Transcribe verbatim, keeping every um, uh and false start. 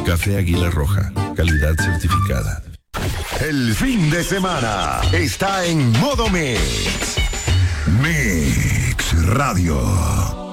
Café Águila Roja, calidad certificada. El fin de semana está en modo Mix. Mix Radio.